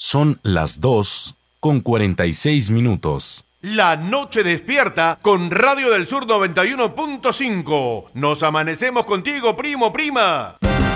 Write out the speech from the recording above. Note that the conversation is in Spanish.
Son las 2:46. La noche despierta con Radio del Sur 91.5. Nos amanecemos contigo, primo, prima.